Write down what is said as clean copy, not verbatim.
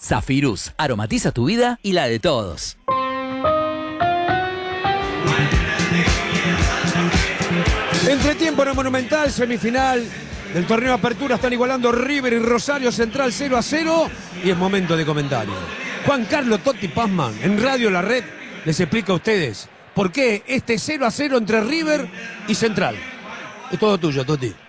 Zafirus, aromatiza tu vida y la de todos. Entretiempo en el Monumental, semifinal del torneo de Apertura. Están igualando River y Rosario Central 0-0 y es momento de comentario. Juan Carlos Totti Pazman, en Radio La Red, les explica a ustedes por qué este 0-0 entre River y Central. Es todo tuyo, Totti.